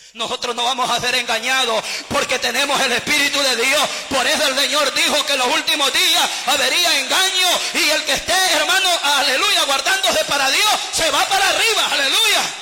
Nosotros no vamos a ser engañados porque tenemos el Espíritu de Dios. Por eso el Señor dijo que en los últimos días habría engaño, y el que esté, hermano, aleluya, guardándose para Dios, se va para arriba, aleluya.